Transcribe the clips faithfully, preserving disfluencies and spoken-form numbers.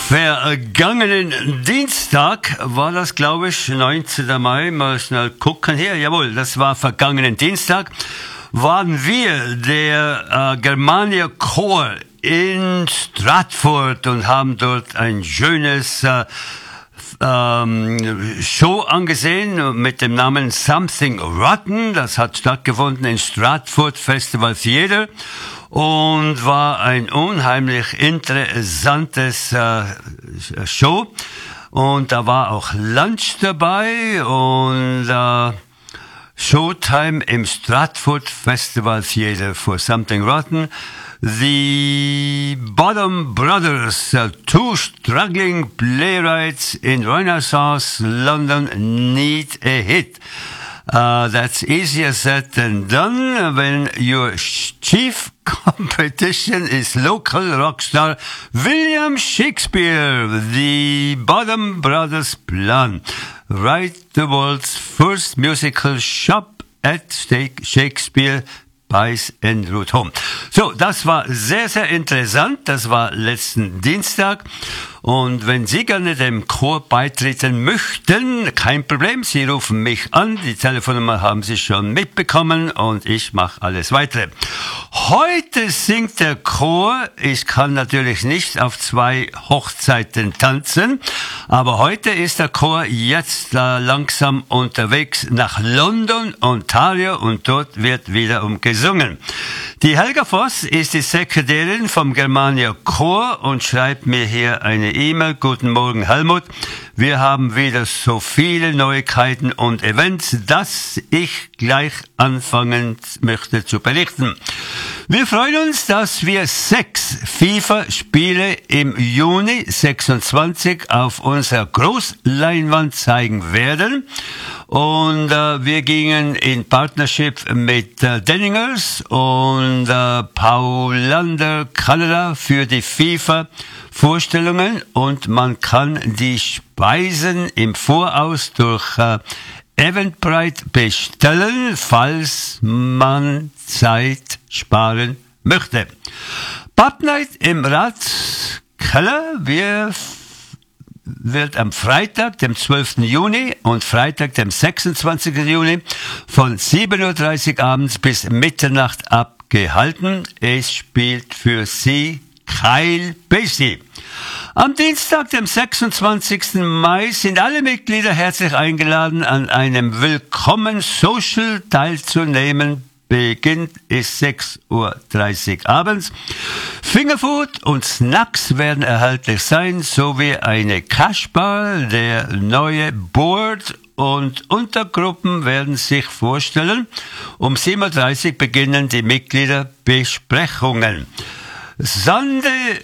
Vergangenen Dienstag war das, glaube ich, neunzehnten Mai, mal schnell gucken hier, jawohl, das war vergangenen Dienstag, waren wir, der äh, Germania Chor in Stratford und haben dort ein schönes äh, ähm, Show angesehen mit dem Namen Something Rotten. Das hat stattgefunden in Stratford Festival Theater und war ein unheimlich interessantes äh, Show. Und da war auch Lunch dabei und äh, Showtime im Stratford Festival Theater for Something Rotten. The Bottom Brothers, uh, two struggling playwrights in Renaissance London, need a hit. Uh, that's easier said than done when your chief competition is local rock star William Shakespeare. The Bottom Brothers plan. Write the world's first musical shop at Shakespeare Buys en route home. So, das war sehr, sehr interessant. Das war letzten Dienstag. Und wenn Sie gerne dem Chor beitreten möchten, kein Problem. Sie rufen mich an. Die Telefonnummer haben Sie schon mitbekommen und ich mache alles weitere. Heute singt der Chor. Ich kann natürlich nicht auf zwei Hochzeiten tanzen, aber heute ist der Chor jetzt äh, langsam unterwegs nach London, Ontario, und dort wird wiederum gesungen. Die Helga Voss ist die Sekretärin vom Germania Chor und schreibt mir hier eine E-Mail. Guten Morgen, Helmut. Wir haben wieder so viele Neuigkeiten und Events, dass ich gleich anfangen möchte zu berichten. Wir freuen uns, dass wir sechs FIFA-Spiele im Juni sechsundzwanzig auf unserer Großleinwand zeigen werden. Und äh, wir gingen in Partnership mit äh, Denningers und äh, Paulander Kanada für die FIFA-Vorstellungen. Und man kann die Speisen im Voraus durch äh, Eventbrite bestellen, falls man Zeit sparen möchte. Pub Night im Ratskeller, wir wird am Freitag, dem zwölften Juni und Freitag, dem sechsundzwanzigsten Juni von sieben Uhr dreißig abends bis Mitternacht abgehalten. Es spielt für Sie Kyle Basie. Am Dienstag, dem sechsundzwanzigsten Mai, sind alle Mitglieder herzlich eingeladen, an einem Willkommen-Social teilzunehmen. Beginnt ist sechs Uhr dreißig abends. Fingerfood und Snacks werden erhältlich sein, sowie eine Cashbar. Der neue Board und Untergruppen werden sich vorstellen. Um sieben Uhr dreißig beginnen die Mitgliederbesprechungen. Sunday,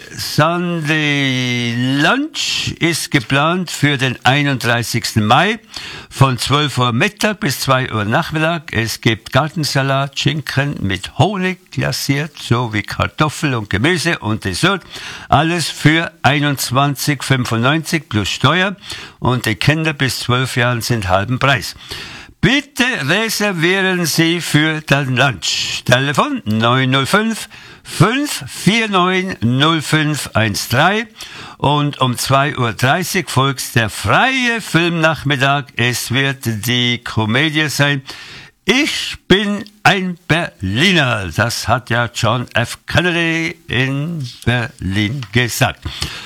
Sunday Lunch ist geplant für den einunddreißigsten Mai von zwölf Uhr Mittag bis zwei Uhr Nachmittag. Es gibt Gartensalat, Schinken mit Honig glasiert, sowie Kartoffel und Gemüse und Dessert. Alles für einundzwanzig fünfundneunzig plus Steuer und die Kinder bis zwölf Jahren sind halben Preis. Bitte reservieren Sie für den Lunch. Telefon neun null fünf, fünf vier neun, null fünf eins drei und um zwei Uhr dreißig folgt der freie Filmnachmittag. Es wird die Komödie sein. Ich bin ein Berliner. Das hat ja John F. Kennedy in Berlin gesagt.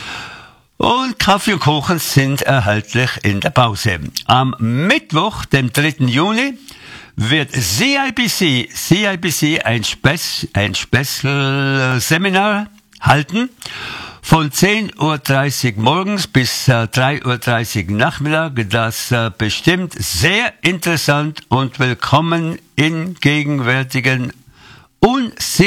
Und Kaffee und Kuchen sind erhältlich in der Pause. Am Mittwoch, dem dritten Juni, wird C I B C, C I B C ein, Spe ein Special-Seminar halten von zehn Uhr dreißig morgens bis äh, drei Uhr dreißig Nachmittag. Das äh, bestimmt sehr interessant und willkommen in gegenwärtigen unsicheren